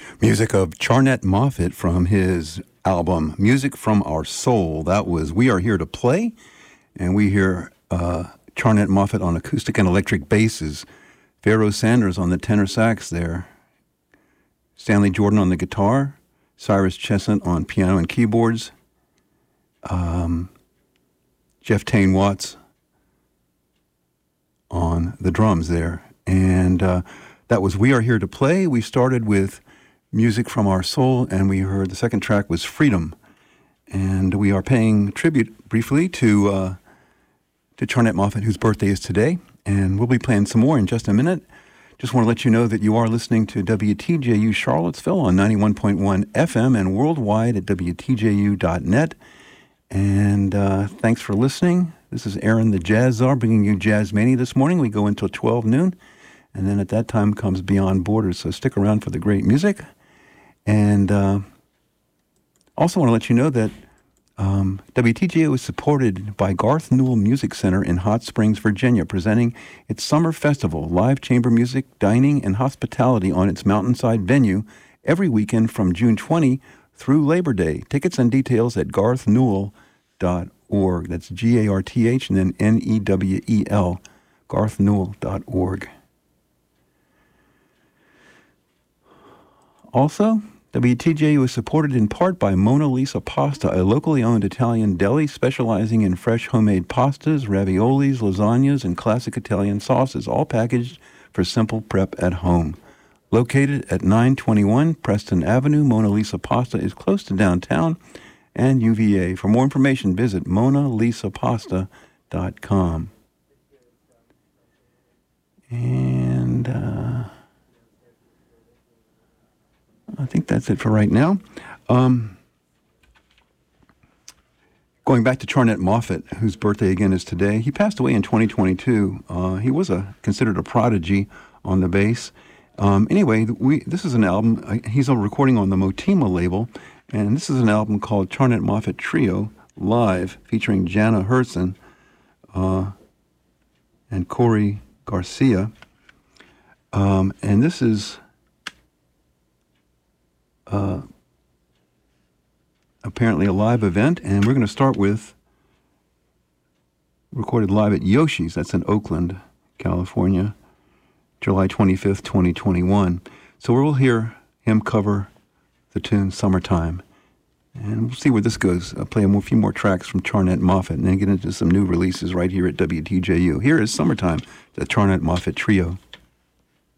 Music of Charnett Moffett from his album Music from Our Soul. That was We Are Here to Play, and we hear Charnett Moffett on acoustic and electric basses, Pharoah Sanders on the tenor sax there, Stanley Jordan on the guitar, Cyrus Chesnutt on piano and keyboards, Jeff Tain Watts on the drums there. And that was We Are Here to Play. We started with Music from Our Soul, and we heard the second track was Freedom. And we are paying tribute briefly to Charnett Moffett, whose birthday is today. And we'll be playing some more in just a minute. Just want to let you know that you are listening to WTJU Charlottesville on 91.1 FM and worldwide at WTJU.net. And thanks for listening. This is Aaron the Jazz Czar bringing you Jazz Mania this morning. We go until 12 noon. And then at that time comes Beyond Borders. So stick around for the great music. And also want to let you know that WTJU is supported by Garth Newell Music Center in Hot Springs, Virginia, presenting its Summer Festival, live chamber music, dining, and hospitality on its mountainside venue every weekend from June 20 through Labor Day. Tickets and details at garthnewell.org. That's Garth and then Newell, garthnewell.org. Also, WTJU is supported in part by Mona Lisa Pasta, a locally owned Italian deli specializing in fresh homemade pastas, raviolis, lasagnas, and classic Italian sauces, all packaged for simple prep at home. Located at 921 Preston Avenue, Mona Lisa Pasta is close to downtown and UVA. For more information, visit monalisapasta.com. And I think that's it for right now. Going back to Charnett Moffett, whose birthday again is today. He passed away in 2022. He was considered a prodigy on the bass. Anyway, this is an album. He's recording on the Motima label, and this is an album called Charnett Moffett Trio Live, featuring Jana Herson and Corey Garcia. And this is apparently a live event, and we're going to start with recorded live at Yoshi's. That's in Oakland, California, July 25th, 2021. So we'll hear him cover the tune Summertime, and we'll see where this goes. I'll play a few more tracks from Charnett Moffett and then get into some new releases right here at WTJU. Here is Summertime, the Charnett Moffett Trio.